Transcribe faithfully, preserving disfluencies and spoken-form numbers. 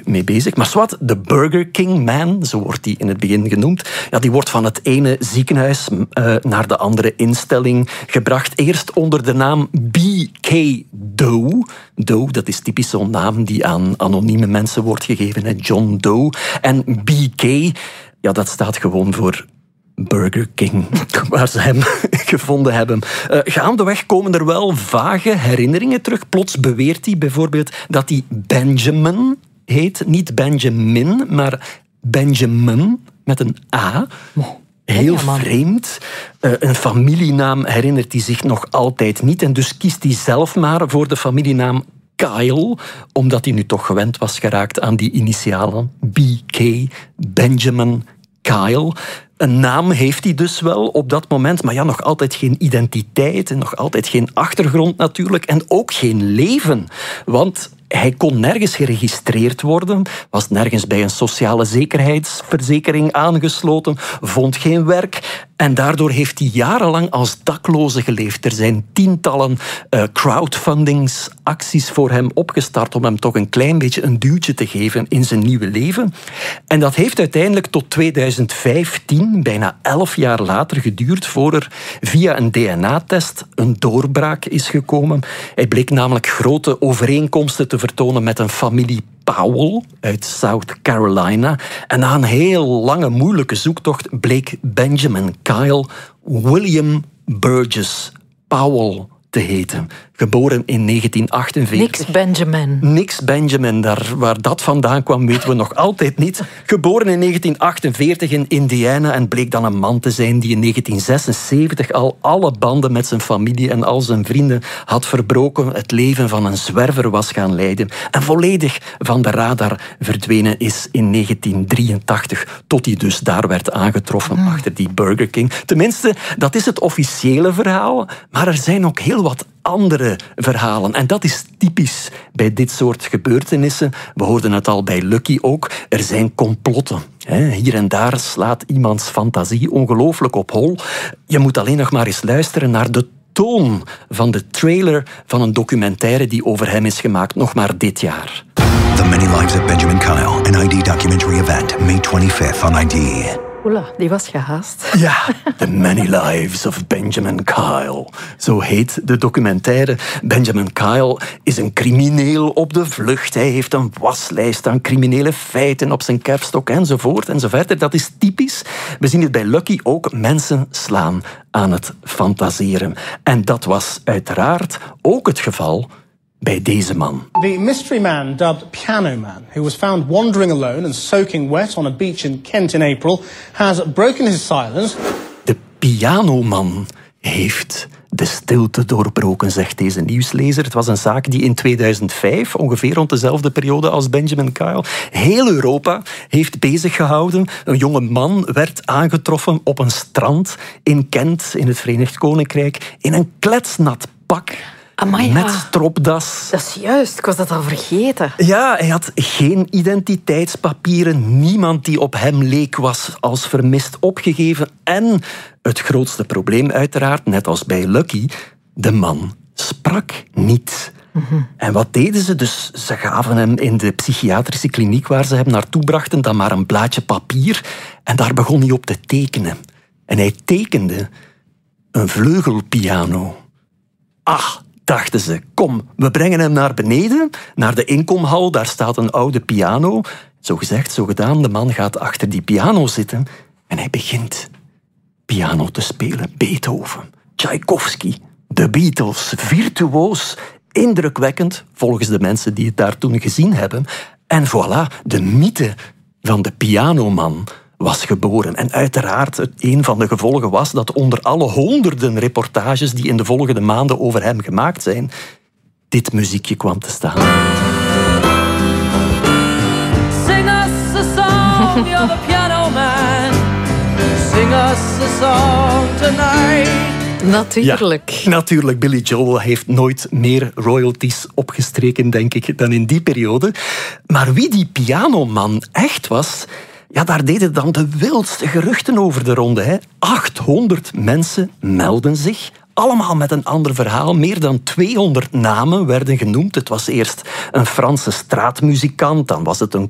mee bezig. Maar zwart, de Burger King Man, zo wordt hij in het begin genoemd, ja, die wordt van het ene ziekenhuis uh, naar de andere instelling gebracht. Eerst onder de naam B K Doe. Doe, dat is typisch zo'n naam die aan anonieme mensen wordt gegeven. Hè? John Doe. En B K, ja, dat staat gewoon voor Burger King, waar ze hem gevonden hebben. Uh, gaandeweg komen er wel vage herinneringen terug. Plots beweert hij bijvoorbeeld dat hij Benjamin heet. Niet Benjamin, maar Benjamin met een A. Heel vreemd. Uh, een familienaam herinnert hij zich nog altijd niet. En dus kiest hij zelf maar voor de familienaam Kyle, omdat hij nu toch gewend was geraakt aan die initialen. B K, Benjamin Kyle. Een naam heeft hij dus wel op dat moment, maar ja, nog altijd geen identiteit en nog altijd geen achtergrond natuurlijk en ook geen leven. Want hij kon nergens geregistreerd worden, was nergens bij een sociale zekerheidsverzekering aangesloten, vond geen werk en daardoor heeft hij jarenlang als dakloze geleefd. Er zijn tientallen uh, crowdfundingsacties voor hem opgestart om hem toch een klein beetje een duwtje te geven in zijn nieuwe leven. En dat heeft uiteindelijk tot tweeduizend vijftien, bijna elf jaar later, geduurd voor er via een D N A-test een doorbraak is gekomen. Hij bleek namelijk grote overeenkomsten te vertonen met een familie Powell uit South Carolina. En na een heel lange, moeilijke zoektocht bleek Benjamin Kyle William Burgess Powell te heten. Geboren in negentien achtenveertig. Niks Benjamin. Niks Benjamin. Daar, waar dat vandaan kwam, weten we nog altijd niet. Geboren in negentien achtenveertig in Indiana en bleek dan een man te zijn die in negentien zesenzeventig al alle banden met zijn familie en al zijn vrienden had verbroken, het leven van een zwerver was gaan leiden en volledig van de radar verdwenen is in negentien drieëntachtig, tot hij dus daar werd aangetroffen mm. achter die Burger King. Tenminste, dat is het officiële verhaal, maar er zijn ook heel wat andere verhalen. En dat is typisch bij dit soort gebeurtenissen. We hoorden het al bij Lucky ook. Er zijn complotten. Hier en daar slaat iemands fantasie ongelooflijk op hol. Je moet alleen nog maar eens luisteren naar de toon van de trailer van een documentaire die over hem is gemaakt, nog maar dit jaar. The Many Lives of Benjamin Kyle, an I D documentary event, May twenty-fifth on I D. Oela, die was gehaast. Ja, The Many Lives of Benjamin Kyle. Zo heet de documentaire. Benjamin Kyle is een crimineel op de vlucht. Hij heeft een waslijst aan criminele feiten op zijn kerfstok enzovoort enzovoort. Dat is typisch. We zien het bij Lucky ook. Mensen slaan aan het fantaseren. En dat was uiteraard ook het geval bij deze man. The mystery man, dubbed Piano Man, who was found wandering alone and soaking wet on a beach in Kent in April, has broken his silence. De pianoman heeft de stilte doorbroken, zegt deze nieuwslezer. Het was een zaak die in tweeduizend vijf, ongeveer rond dezelfde periode als Benjamin Kyle, heel Europa heeft bezig gehouden. Een jonge man werd aangetroffen op een strand in Kent, in het Verenigd Koninkrijk, in een kletsnat pak. Amai, met ja. stropdas. Dat is juist, ik was dat al vergeten. Ja, hij had geen identiteitspapieren. Niemand die op hem leek was als vermist opgegeven. En het grootste probleem uiteraard, net als bij Lucky, de man sprak niet. Mm-hmm. En wat deden ze? Dus ze gaven hem in de psychiatrische kliniek waar ze hem naartoe brachten dan maar een blaadje papier. En daar begon hij op te tekenen. En hij tekende een vleugelpiano. Ah, dachten ze, kom, we brengen hem naar beneden, naar de inkomhal, daar staat een oude piano. Zo gezegd, zo gedaan, de man gaat achter die piano zitten en hij begint piano te spelen. Beethoven, Tchaikovsky, de Beatles, virtuoos, indrukwekkend, volgens de mensen die het daar toen gezien hebben. En voilà, de mythe van de pianoman was geboren. En uiteraard, een van de gevolgen was dat onder alle honderden reportages die in de volgende maanden over hem gemaakt zijn, dit muziekje kwam te staan. Sing us a song, you're the piano man. Sing us a song tonight. Natuurlijk. Ja, natuurlijk. Billy Joel heeft nooit meer royalties opgestreken, denk ik, dan in die periode. Maar wie die pianoman echt was, ja, daar deden dan de wildste geruchten over de ronde. Hè. achthonderd mensen melden zich, allemaal met een ander verhaal. Meer dan tweehonderd namen werden genoemd. Het was eerst een Franse straatmuzikant, dan was het een